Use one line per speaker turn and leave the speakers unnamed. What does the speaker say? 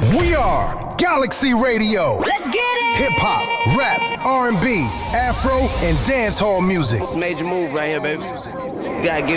We are Galaxy Radio.
Let's get it.
Hip hop, rap, R&B, Afro, and dancehall music.
It's a major move right here, baby. You gotta give